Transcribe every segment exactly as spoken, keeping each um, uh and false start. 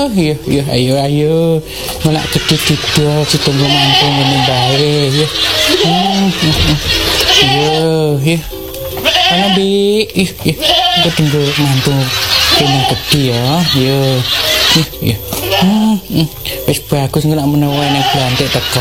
ya ya ayo ayo nolak gede didol ditunggu mantu ngene bae ya. Yo ya. Ana bi ih ih engko tunggu mantu kene gede ya. Yo. Ih ya. Wis bagus nek menawa nek blantik teko.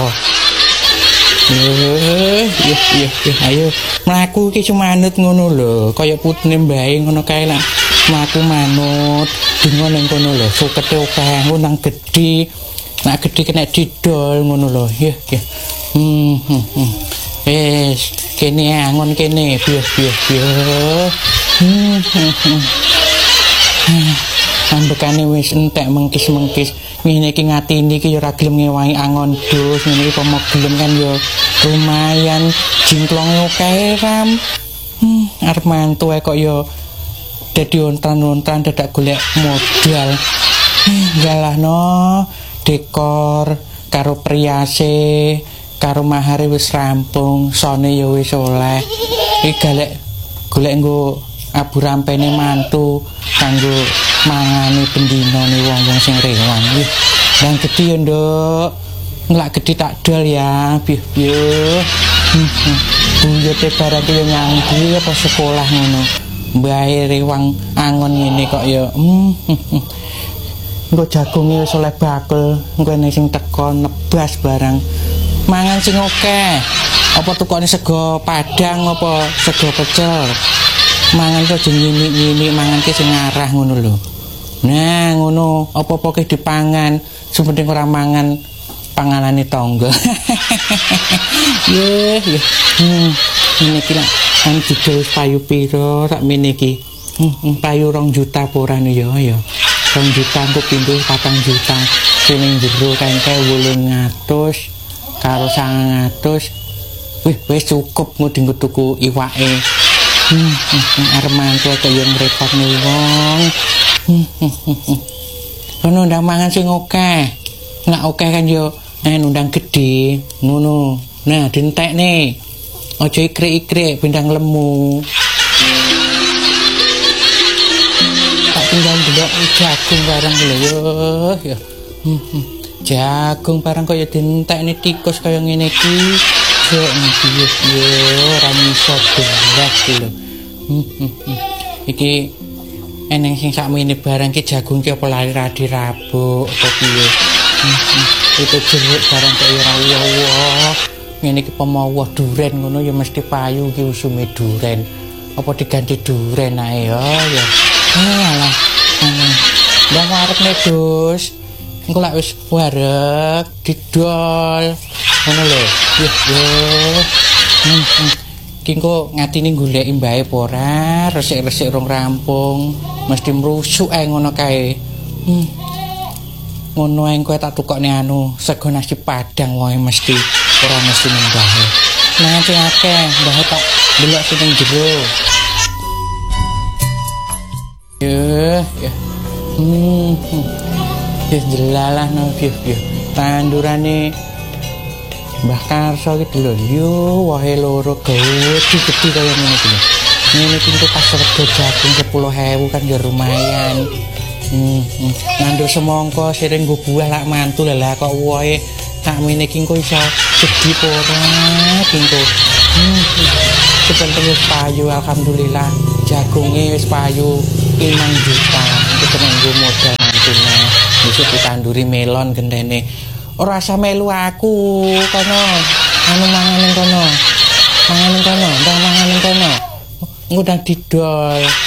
Yo ya ya ayo mlaku iki cuma manut ngono lho kaya putune bae ngono kae lah mlaku manut dingo ning kono lho sukete akeh ngono nang gedhi nek gedhi kena didol ngono lho ya ya hmm hmm wis kene angon kene biyo biyo biyo hmm hmm ambekane wis entek mengkis-mengkis ngene iki ngatini iki ya ora gelem ngewangi angon dus ngene iki pomo gelem kan ya lumayan jingklonge akeh ram hmm arep mantu kok ya dadi ontran-ontran dadak golek modal ngalah no dekor karo priase karo mahare wis rampung sone ya wis oleh iki golek golek nggo abu rampene mantu kanggo mangane pendinane wong-wong sing rewang iki nang gedhi yo nduk nglak gedhi tak dol ya biyo-biyo buyute barang yo nyanggi apa sekolah ngono mbae rewang angon ngene kok ya engko jagonge wis oleh bakul engko nek sing teko nebas barang mangan sing akeh apa tukone sego padang apa sego pecel mangan kok nyini-nyini mangan ki sing arah ngono lho. Nah, ngono apa-apa ki dipangan, sepenting ora mangan panganane tangga. Ye, ye. Hmm, ini ki lak kan didol payu pira sak mene iki. Hmm, payu rong juta apa ora ya ya. rong juta engko pindho patang juta. Sing jero kangke wolung atus karo sangang atus. Wih, wis cukup nggo tuku iwake. Hmm, arep mantu kaya ngrepotne wong. Ono ndang mangan sing akeh. Nek akeh kan yo undang gedhe ngono. Nah, dientekne. Aja ikrik-ikrik bendang lemu. Tak tinggal delok jagung barang lho yo. Jagung barang kaya dientekne tikus kaya ngene iki. Yo piye yo ora iso belas lho. Iki eneng sing sakmene barang ki jagung ki apa lali ra dirabuk apa piye. Itu jeruk barang kaya ora wah. Ngene iki pemawah duren ngono ya mesti payu ki usume duren. Apa diganti duren ae ya ya. Alah. Ndang arepne dus. Engko lak wis wareg didol. Ngono lho. Yo yo. Ki engko ngatine goleki mbae apa ora, resik-resik rong rampung, mesti mrusuk ae ngono kae. Hmm. Ngono ae kowe tak tukokne anu, sego nasi padang wae mesti ora mesti mbae. Nang sing akeh, mbae tak delok sing jero. Yo, ya. Hmm. Wis jelalah no piye piye. Tandurane Mbah Karso iki lho, yo wae loro gede-gede kaya ngene iki. Ngene iki kok pas rego jagung sepuluh ribu kan ya lumayan. Hmm, ngandho semangka sering nggo buah lak mantu lah kok wae sak mene iki kok iso gede apa ora kingko. Hmm. Sepenting wis payu alhamdulillah. Jagunge wis payu lima juta. Iki nggo modal mantune. Wis ditanduri melon gendene. Ora usah melu aku kono. Anu mangan ning kono. Mangan ning kono, ndang mangan ning kono. Engko ndang didol.